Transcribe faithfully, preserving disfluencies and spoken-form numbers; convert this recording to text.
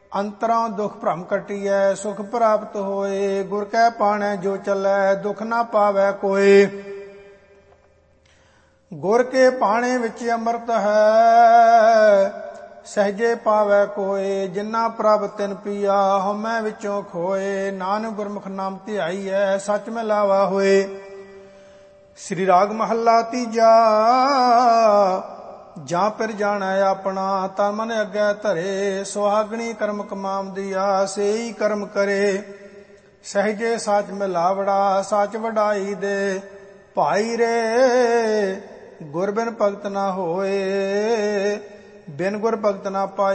ਅੰਤਰਾਂ ਦੁਖ ਭ੍ਰਮ ਕਟੀਐ, ਸੁਖ ਪ੍ਰਾਪਤ ਹੋਏ। ਗੁਰ ਕੈ ਪਾਣੈ ਜੋ ਚੱਲੈ, ਦੁਖ ਨਾ ਪਾਵੈ ਕੋਇ। ਗੁਰ ਕੇ ਭਾਣੇ ਵਿੱਚ ਅੰਮ੍ਰਿਤ ਹੈ, ਸਹਿਜੇ ਪਾਵੈ ਕੋਇ। ਜਿਨਾ ਪ੍ਰਭ ਤਿਨ ਪੀਆ, ਹਉਮੈ ਵਿੱਚੋਂ ਖੋਏ। ਨਾਨਕ ਗੁਰਮੁਖ ਨਾਮ ਧਿਆਈਐ, ਸਚ ਮਿਲਾਵਾ ਹੋਏ। ਸ੍ਰੀ ਰਾਗ ਮਹੱਲਾ ਤੀਜਾ। ਜਾਂ ਫਿਰ ਜਾਣੈ ਆਪਣਾ, ਤਨ ਮਨ ਅੱਗੇ ਧਰੇ। ਸੁਹਾਗਣੀ ਕਰਮ ਕਮਾਉਂਦੀਆ, ਸੇਈ ਕਰਮ ਕਰੇ। ਸਹਿਜੇ ਸਾਚ ਮਿਲਾਵੜਾ, ਸਾਚ ਵਡਾਈ ਦੇ। ਭਾਈ ਰੇ ਗੁਰ ਬਿਨ ਭਗਤ ਨਾ ਹੋਏ, ਬਿਨ ਗੁਰ ਭਗਤ ਨਾ ਪਾਈ।